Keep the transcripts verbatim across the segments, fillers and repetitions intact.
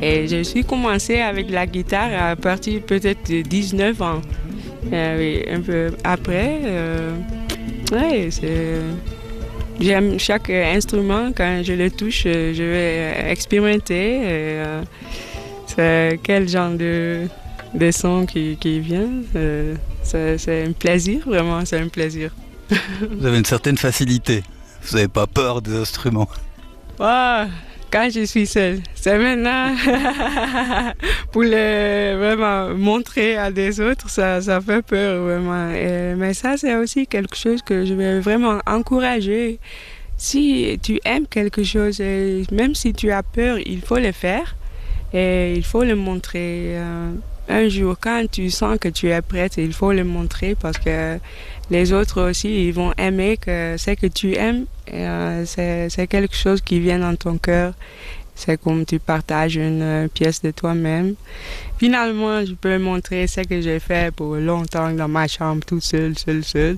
Et je suis commencé avec la guitare à partir peut-être de dix-neuf ans. Euh, oui, un peu après, euh, ouais, c'est... J'aime chaque instrument, quand je le touche, je vais expérimenter. Et, euh, c'est quel genre de, de son qui, qui vient. Euh, c'est, c'est un plaisir, vraiment, c'est un plaisir. Vous avez une certaine facilité. Vous n'avez pas peur des instruments. Wow, quand je suis seule, c'est maintenant pour le vraiment montrer à des autres, ça, ça fait peur vraiment. Et, mais ça, c'est aussi quelque chose que je vais vraiment encourager. Si tu aimes quelque chose, et même si tu as peur, il faut le faire et il faut le montrer. Euh, un jour, quand tu sens que tu es prête, il faut le montrer parce que les autres aussi, ils vont aimer que ce que tu aimes, euh, c'est, c'est quelque chose qui vient dans ton cœur. C'est comme tu partages une euh, pièce de toi-même. Finalement, je peux montrer ce que j'ai fait pour longtemps dans ma chambre, toute seule, seule, seule.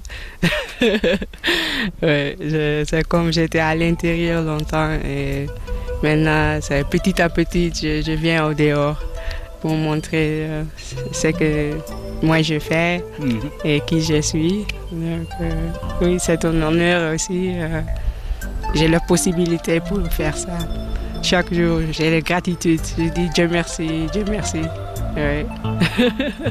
Ouais, je, c'est comme j'étais à l'intérieur longtemps et maintenant, c'est petit à petit, je, je viens au dehors pour montrer euh, ce que moi je fais mm-hmm. et qui je suis. Donc, euh, oui, c'est un honneur aussi. Euh, j'ai la possibilité pour faire ça. Chaque jour, j'ai la gratitude. Je dis Dieu merci, Dieu merci. Ouais.